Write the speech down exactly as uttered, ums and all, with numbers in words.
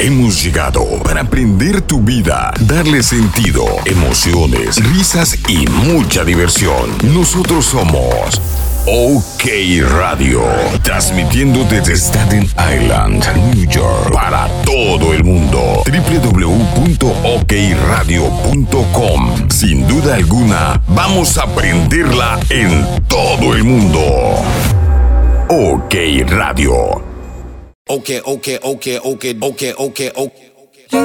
Hemos llegado para aprender tu vida, darle sentido, emociones, risas y mucha diversión. Nosotros somos OK Radio, transmitiendo desde Staten Island, New York, para todo el mundo. doble u doble u doble u punto ok radio punto com. Sin duda alguna, vamos a aprenderla en todo el mundo. OK Radio. Okay, okay, okay, okay, okay, okay, okay.